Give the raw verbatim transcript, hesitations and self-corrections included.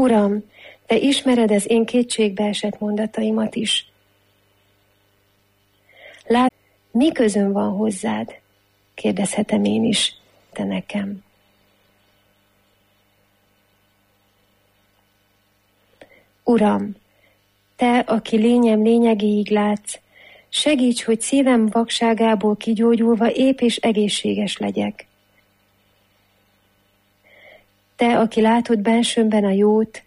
Uram, Te ismered az én kétségbeesett mondataimat is. Lát, mi közöm van hozzád? Kérdezhetem én is, Te nekem. Uram, Te, aki lényem lényegéig látsz, segíts, hogy szívem vakságából kigyógyulva ép és egészséges legyek. Te, aki látod bensőmben a jót,